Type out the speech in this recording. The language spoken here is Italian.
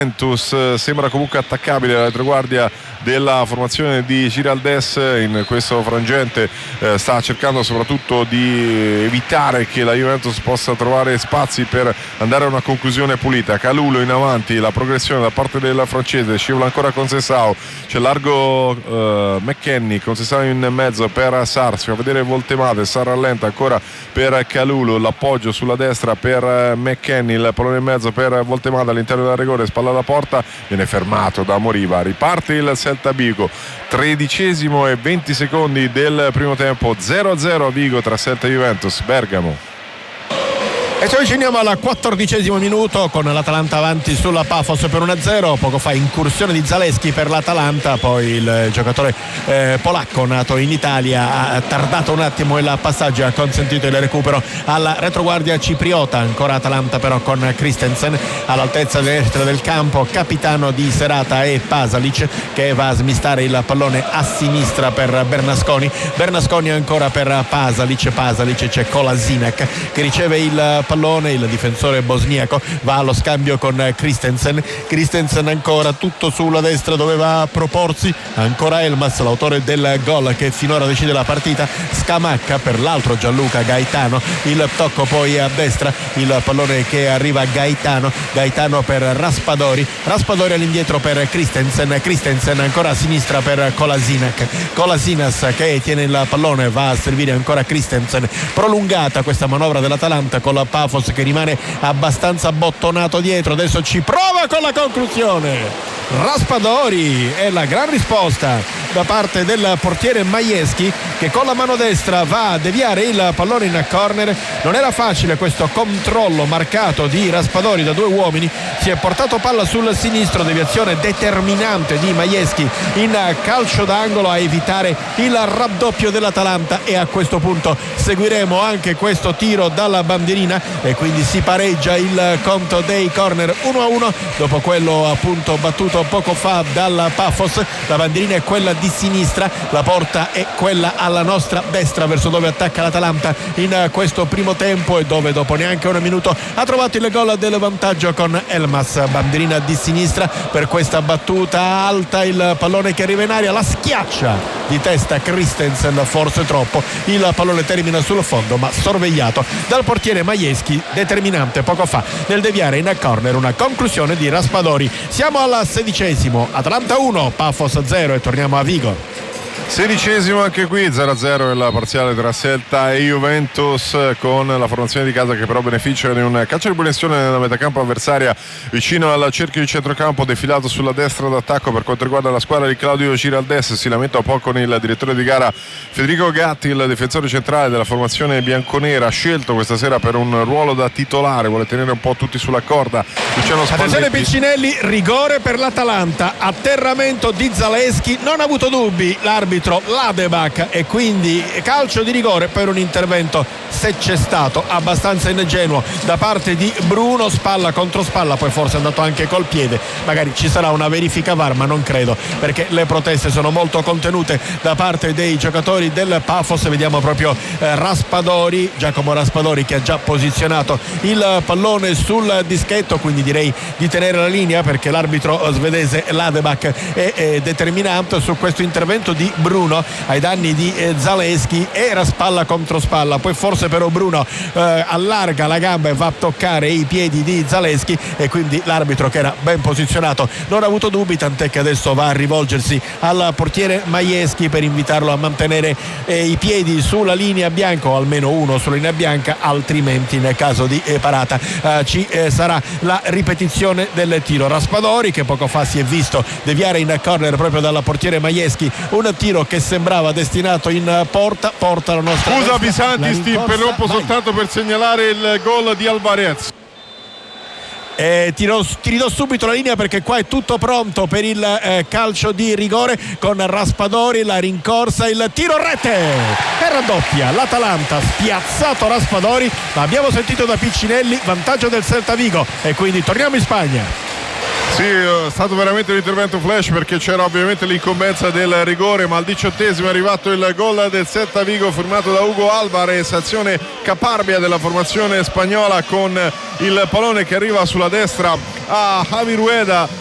Sembra comunque attaccabile la retroguardia della formazione di Giraldez in questo frangente, sta cercando soprattutto di evitare che la Juventus possa trovare spazi per andare a una conclusione pulita. Kalulu in avanti, la progressione da parte del francese, scivola ancora con Sessao, c'è largo McKennie con Sessao in mezzo per Sar, si fa vedere Voltemade, Sar rallenta ancora per Kalulu, l'appoggio sulla destra per McKennie, il pallone in mezzo per Voltemade all'interno del rigore, spalla alla porta, viene fermato da Moriba, riparte il Celta Vigo, 13° e 20 secondi del primo tempo, 0-0 a Vigo tra Celta e Juventus. Bergamo. E ci avviciniamo al 14° minuto con l'Atalanta avanti sulla Pafos per 1-0. Poco fa incursione di Zalewski per l'Atalanta, poi il giocatore polacco nato in Italia ha tardato un attimo il passaggio e ha consentito il recupero alla retroguardia cipriota. Ancora Atalanta però con Christensen all'altezza destra del campo, capitano di serata è Pasalic che va a smistare il pallone a sinistra per Bernasconi ancora per Pasalic, c'è Kolasinac che riceve il pallone, il difensore bosniaco va allo scambio con Christensen ancora tutto sulla destra, doveva proporsi ancora Elmas, l'autore del gol che finora decide la partita, Scamacca per l'altro Gianluca Gaetano, il tocco poi a destra, il pallone che arriva a Gaetano per Raspadori all'indietro per Christensen ancora a sinistra per Kolasinas che tiene il pallone, va a servire ancora Christensen, prolungata questa manovra dell'Atalanta con la Pafos che rimane abbastanza bottonato dietro, adesso ci prova con la conclusione. Raspadori è la gran risposta da parte del portiere Majewski che con la mano destra va a deviare il pallone in corner. Non era facile questo controllo marcato di Raspadori da due uomini, si è portato palla sul sinistro, deviazione determinante di Majewski in calcio d'angolo a evitare il raddoppio dell'Atalanta, e a questo punto seguiremo anche questo tiro dalla bandierina e quindi si pareggia il conto dei corner 1-1 dopo quello appunto battuto poco fa dalla Pafos. La bandierina è quella di sinistra, la porta è quella alla nostra destra verso dove attacca l'Atalanta in questo primo tempo e dove dopo neanche un minuto ha trovato il gol del vantaggio con Elmas. Bandierina di sinistra per questa battuta alta, il pallone che arriva in aria, la schiaccia di testa Christensen, forse troppo, il pallone termina sul fondo ma sorvegliato dal portiere Majewski, determinante poco fa nel deviare in corner una conclusione di Raspadori. Siamo al 16°, Atalanta 1 Pafos 0 e torniamo a Vigo. 16° anche qui, 0-0 il parziale tra Celta e Juventus, con la formazione di casa che però beneficia di un calcio di punizione nella metacampo avversaria vicino al cerchio di centrocampo, defilato sulla destra d'attacco per quanto riguarda la squadra di Claudio Giraldez. Si lamenta un po' con il direttore di gara Federico Gatti, il difensore centrale della formazione bianconera, scelto questa sera per un ruolo da titolare, vuole tenere un po' tutti sulla corda. Luciano Spalletti. Attenzione Piccinelli, rigore per l'Atalanta, atterramento di Zalewski, non ha avuto dubbi l'arbitro Ladebach e quindi calcio di rigore per un intervento, se c'è stato, abbastanza ingenuo da parte di Bruno, spalla contro spalla, poi forse è andato anche col piede, magari ci sarà una verifica VAR ma non credo perché le proteste sono molto contenute da parte dei giocatori del Pafos. Vediamo proprio Giacomo Raspadori che ha già posizionato il pallone sul dischetto, quindi direi di tenere la linea perché l'arbitro svedese Ladebach è determinante su questo intervento di Bruno ai danni di Zalewski. Era spalla contro spalla, poi forse però Bruno allarga la gamba e va a toccare i piedi di Zalewski e quindi l'arbitro, che era ben posizionato, non ha avuto dubbi, tant'è che adesso va a rivolgersi al portiere Majewski per invitarlo a mantenere i piedi sulla linea bianca, o almeno uno sulla linea bianca, altrimenti nel caso di parata ci sarà la ripetizione del tiro. Raspadori che poco fa si è visto deviare in corner proprio dal portiere Majewski un tiro che sembrava destinato in porta la nostra. Scusa Pisanti, ti interrompo soltanto per segnalare il gol di Alvarez. Ti ridò subito la linea perché qua è tutto pronto per il calcio di rigore con Raspadori, la rincorsa, il tiro rete e raddoppia l'Atalanta, spiazzato Raspadori, ma abbiamo sentito da Piccinelli vantaggio del Celta Vigo e quindi torniamo in Spagna. Sì, è stato veramente un intervento flash perché c'era ovviamente l'incombenza del rigore, ma al 18esimo è arrivato il gol del Celta Vigo firmato da Hugo Alvarez, azione caparbia della formazione spagnola con il pallone che arriva sulla destra a Javi Rueda